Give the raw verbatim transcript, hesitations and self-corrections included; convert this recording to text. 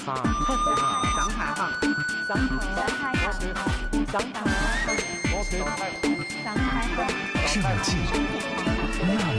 哈哈，上海话，上海上海话， 上海话，我可以上海话， 上海话， 设计纳